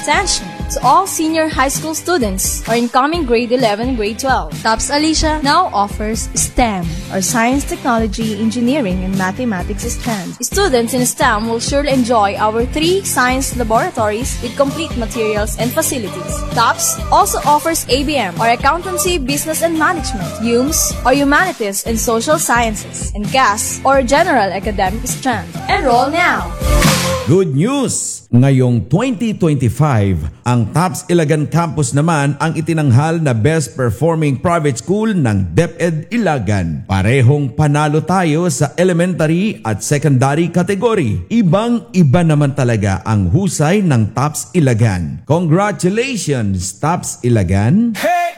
Attention to all senior high school students or incoming grade 11 and grade 12. TOPS Alicia now offers STEM or Science, Technology, Engineering, and Mathematics strands. Students in STEM will surely enjoy our 3 science laboratories with complete materials and facilities. TOPS also offers ABM or Accountancy, Business and Management, HUMS or Humanities and Social Sciences, and GAS or General Academic strand. Enroll now! Good news! Ngayong 2025, ang TOPS Ilagan Campus naman ang itinanghal na Best Performing Private School ng DepEd Ilagan. Parehong panalo tayo sa elementary at secondary category. Ibang-iba naman talaga ang husay ng TOPS Ilagan. Congratulations, TOPS Ilagan!